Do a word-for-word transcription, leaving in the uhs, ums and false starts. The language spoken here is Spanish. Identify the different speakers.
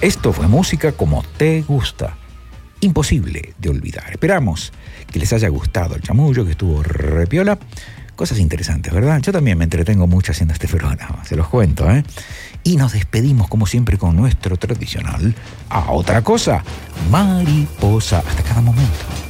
Speaker 1: Esto fue música como te gusta. Imposible de olvidar. Esperamos que les haya gustado el chamullo, que estuvo repiola. Cosas interesantes, ¿verdad? Yo también me entretengo mucho haciendo este programa, se los cuento, ¿eh? Y nos despedimos, como siempre, con nuestro tradicional a otra cosa, mariposa. Hasta cada momento.